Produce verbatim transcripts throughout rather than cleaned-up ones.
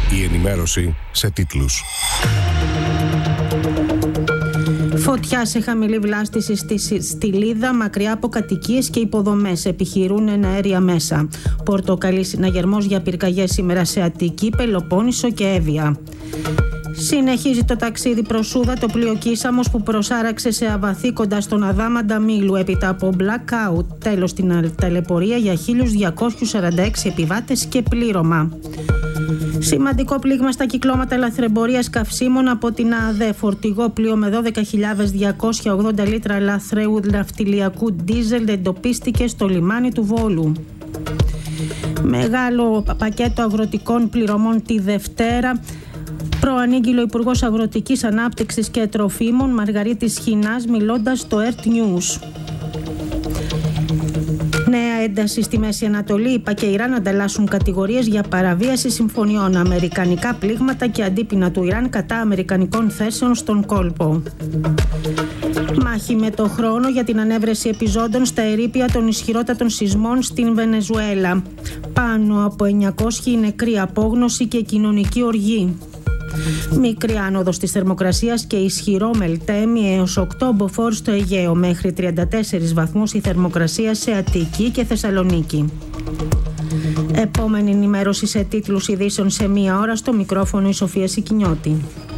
Η ενημέρωση σε τίτλους. Φωτιά σε χαμηλή βλάστηση στη Στυλίδα, μακριά από κατοικίες και υποδομές. Επιχειρούν εναέρια μέσα. Πορτοκαλί συναγερμός για πυρκαγιές σήμερα σε Αττική, Πελοπόννησο και Εύβοια. Συνεχίζει το ταξίδι προς Σούδα το πλοίο Κίσαμος που προσάραξε σε αβαθή κοντά στον Αδάμαντα Μήλου έπειτα από blackout. Τέλος στην ταλαιπωρία για χίλια διακόσιους σαράντα έξι επιβάτες και πλήρωμα. Σημαντικό πλήγμα στα κυκλώματα λαθρεμπορίας καυσίμων από την ΑΔΕ. Φορτηγό πλοίο με δώδεκα χιλιάδες διακόσια ογδόντα λίτρα λαθρέου ναυτιλιακού ντίζελ εντοπίστηκε στο λιμάνι του Βόλου. Μεγάλο πακέτο αγροτικών πληρωμών τη Δευτέρα. Προανήγγειλε ο Υπουργός Αγροτικής Ανάπτυξης και Τροφίμων Μαργαρίτης Χινάς μιλώντας στο Earth News. Νέα ένταση στη Μέση Ανατολή. ΗΠΑ και Ιράν ανταλλάσσουν κατηγορίες για παραβίαση συμφωνιών. Αμερικανικά πλήγματα και αντίπεινα του Ιράν κατά αμερικανικών θέσεων στον κόλπο. Μάχη με το χρόνο για την ανέβρεση επιζώντων στα ερείπια των ισχυρότατων σεισμών στην Βενεζουέλα. Πάνω από εννιακόσιοι νεκροί, απόγνωση και κοινωνική οργή. Μικρή άνοδος της θερμοκρασίας και ισχυρό μελτέμι έως οκτώ μποφόρ στο Αιγαίο. Μέχρι τριάντα τέσσερις βαθμούς η θερμοκρασία σε Αττική και Θεσσαλονίκη. Επόμενη ενημέρωση σε τίτλους ειδήσεων σε μία ώρα. Στο μικρόφωνο η Σοφία Σικινιώτη.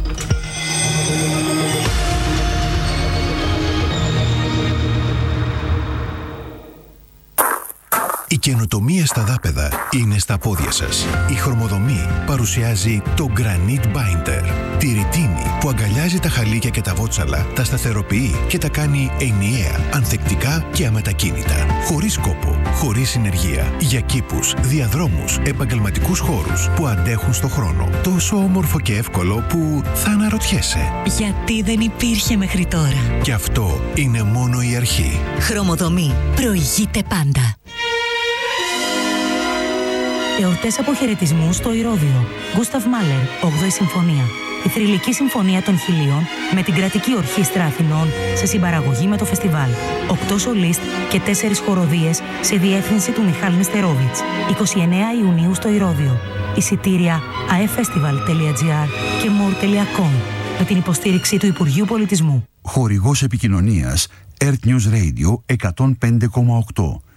Η καινοτομία στα δάπεδα είναι στα πόδια σας. Η Χρωμοδομή παρουσιάζει το Granite Binder. Τη ρητίνη που αγκαλιάζει τα χαλίκια και τα βότσαλα, τα σταθεροποιεί και τα κάνει ενιαία, ανθεκτικά και αμετακίνητα. Χωρίς κόπο, χωρίς συνεργεία. Για κήπους, διαδρόμους, επαγγελματικούς χώρους που αντέχουν στο χρόνο. Τόσο όμορφο και εύκολο που θα αναρωτιέσαι. Γιατί δεν υπήρχε μέχρι τώρα. Και αυτό είναι μόνο η αρχή. Χρωμοδομή. Προηγείται πάντα. Εορτές αποχαιρετισμού στο Ηρώδειο. Γκούσταβ Μάλερ, όγδοη Συμφωνία. Η θρυλική συμφωνία των χιλίων με την Κρατική Ορχήστρα Αθηνών σε συμπαραγωγή με το φεστιβάλ. Οκτώ σολίστ και τέσσερις χοροδίες σε διεύθυνση του Μιχάλη Νεστερόβιτς. εικοστή ενάτη Ιουνίου στο Ηρώδειο. Εισιτήρια aefestival τελεία gr και more τελεία com με την υποστήριξη του Υπουργείου Πολιτισμού. Χορηγός επικοινωνίας Earth News Radio εκατόν πέντε κόμμα οκτώ.